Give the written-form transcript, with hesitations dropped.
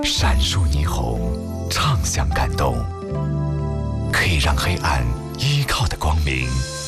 闪烁霓虹，唱响感动，可以让黑暗依靠的光明